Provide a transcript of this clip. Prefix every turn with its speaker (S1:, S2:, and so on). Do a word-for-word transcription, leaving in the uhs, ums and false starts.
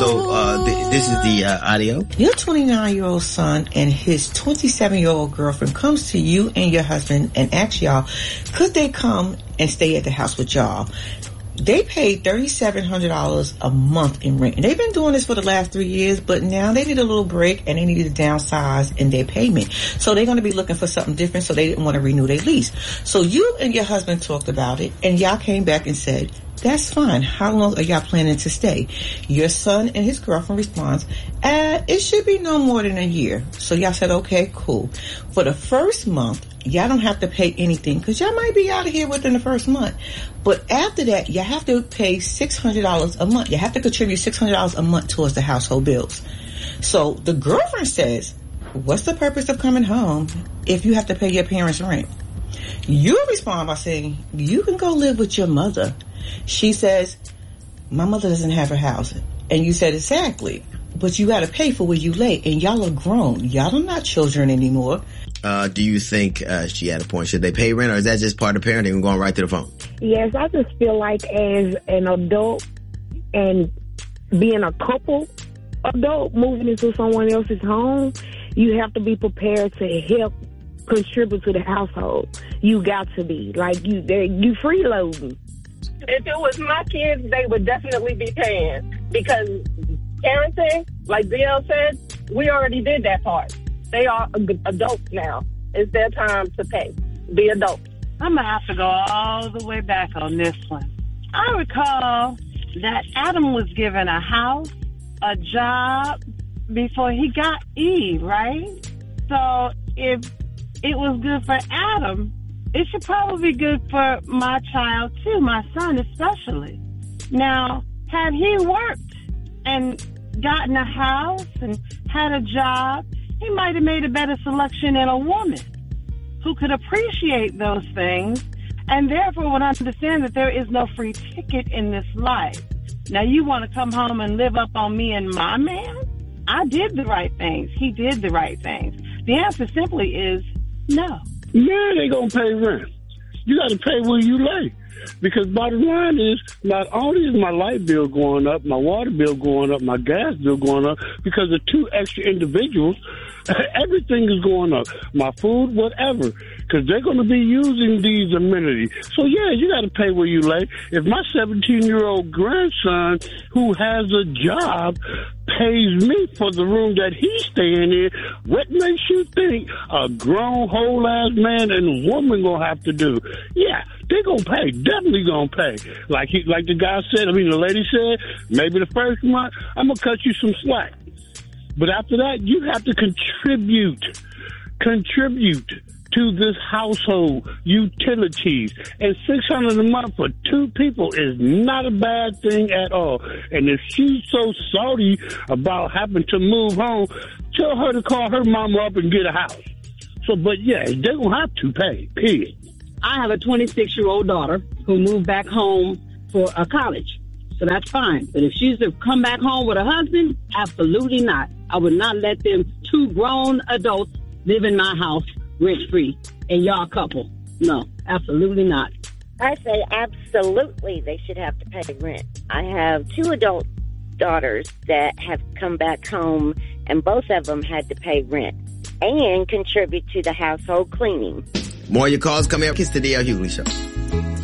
S1: So uh, th- this is the uh, audio.
S2: Your twenty-nine-year-old son and his twenty-seven-year-old girlfriend comes to you and your husband and asks y'all, could they come and stay at the house with y'all? They paid three thousand seven hundred dollars a month in rent. And they've been doing this for the last three years, but now they need a little break and they need to downsize in their payment. So they're going to be looking for something different, so they didn't want to renew their lease. So you and your husband talked about it, and y'all came back and said, that's fine. How long are y'all planning to stay? Your son and his girlfriend responds, uh, it should be no more than a year. So y'all said, okay, cool. For the first month, y'all don't have to pay anything because y'all might be out of here within the first month. But after that, you have to pay six hundred dollars a month. You have to contribute six hundred dollars a month towards the household bills. So the girlfriend says, what's the purpose of coming home if you have to pay your parents' rent? You respond by saying, you can go live with your mother. She says, my mother doesn't have her house. And you said, exactly. But you got to pay for where you lay. And y'all are grown. Y'all are not children anymore.
S1: Uh, do you think uh, she had a point? Should they pay rent, or is that just part of parenting and going right to the phone?
S3: Yes, I just feel like as an adult and being a couple adult moving into someone else's home, you have to be prepared to help contribute to the household. You got to be. Like, you, you freeloading.
S4: If it was my kids, they would definitely be paying, because parenting, like Bill said, we already did that part. They are adults now. It's their time to pay. Be adults.
S5: I'm going to have to go all the way back on this one. I recall that Adam was given a house, a job, before he got Eve, right? So if it was good for Adam, it should probably be good for my child, too, my son especially. Now, had he worked and gotten a house and had a job, he might have made a better selection in a woman who could appreciate those things and therefore would understand that there is no free ticket in this life. Now, you want to come home and live up on me and my man? I did the right things. He did the right things. The answer simply is no.
S6: Yeah, they gonna pay rent. You got to pay where you lay. Because bottom line is, not only is my light bill going up, my water bill going up, my gas bill going up, because of two extra individuals, everything is going up. My food, whatever. Because they're going to be using these amenities. So, yeah, you got to pay where you lay. If my seventeen-year-old grandson, who has a job, pays me for the room that he's staying in, what makes you think a grown, whole-ass man and woman going to have to do? Yeah, they're going to pay. Definitely going to pay. Like he, like the guy said, I mean, the lady said, maybe the first month, I'm going to cut you some slack. But after that, you have to contribute. Contribute to this household utilities. And six hundred dollars a month for two people is not a bad thing at all. And if she's so salty about having to move home, tell her to call her mama up and get a house. So, but yeah, they're going to have to pay, period.
S7: I have a twenty-six-year-old daughter who moved back home for a college. So that's fine. But if she's to come back home with a husband, absolutely not. I would not let them two grown adults live in my house rent-free and y'all couple. No, absolutely not.
S8: I say absolutely they should have to pay rent. I have two adult daughters that have come back home, and both of them had to pay rent and contribute to the household cleaning.
S1: More of your calls coming up. It's the D L Hughley Show.